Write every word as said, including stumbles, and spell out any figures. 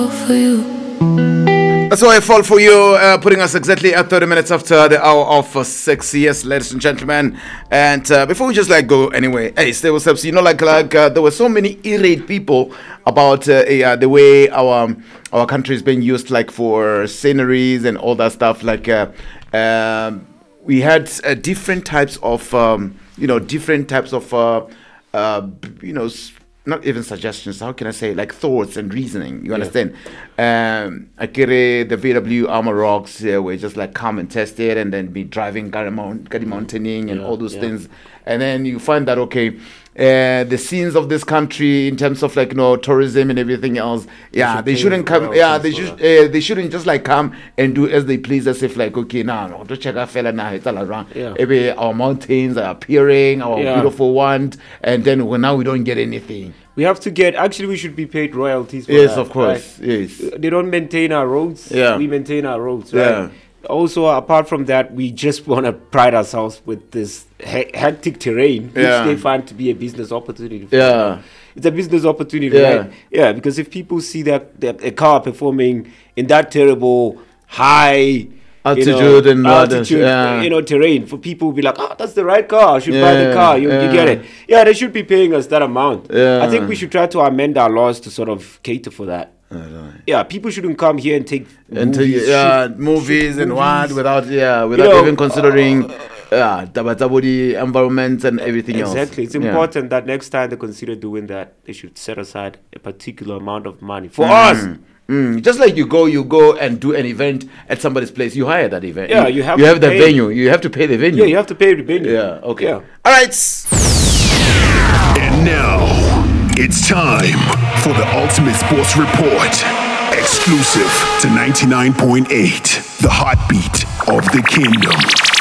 For you. That's why I fall for you, uh, putting us exactly at thirty minutes after the hour of uh, six. Yes, ladies and gentlemen. And uh, before we just like go anyway, hey, stay with us. You know, like like uh, there were so many irate people about uh, uh, the way our um, our country is being used, like for sceneries and all that stuff. Like uh, um, we had uh, different types of um, you know different types of uh, uh, you know. S- not even suggestions, how can I say, like thoughts and reasoning, you Yeah. understand? Um, Akere, the V W Armor Rocks, uh, we just like come and test it and then be driving Gadi Mount, Gadi Mountaining and Yeah, all those yeah. things. And then you find that, okay, uh, the scenes of this country in terms of like, you know, tourism and everything else, yeah, should they pay shouldn't come, royalties yeah, they for should, uh, they shouldn't just like come and do as they please, as if like, okay, now, no, don't check our fella now, it's all around. Yeah. Maybe our mountains are appearing, our Yeah. beautiful one, and then well, now we don't get anything. We have to get, actually, we should be paid royalties for Yes, that, of course. right? Yes. They don't maintain our roads. Yeah. We maintain our roads, right? Yeah. Also, apart from that, we just want to pride ourselves with this he- hectic terrain, which Yeah. they find to be a business opportunity. For Yeah. them. It's a business opportunity, Yeah. right? Yeah, because if people see that, that a car performing in that terrible, high Altitude you and know, all that, altitude, yeah. you know, terrain, for people to be like, oh, that's the right car. I should buy the Yeah, car. You, you get yeah. it. Yeah, they should be paying us that amount. Yeah. I think we should try to amend our laws to sort of cater for that. Yeah, people shouldn't come here and take And to, movies, yeah, shoot- movies shoot and what movies. without yeah without know, even considering yeah the environment and everything else. Exactly. It's Yeah. important that next time they consider doing that, they should set aside a particular amount of money for us. Mm, just like you go, you go and do an event at somebody's place. You hire that event. Yeah, you have you to have the pay. venue. You have to pay the venue. Yeah, you have to pay the venue. Yeah. Okay. Yeah. All right. And now, it's time for the Ultimate Sports Report. Exclusive to ninety-nine point eight, the heartbeat of the kingdom.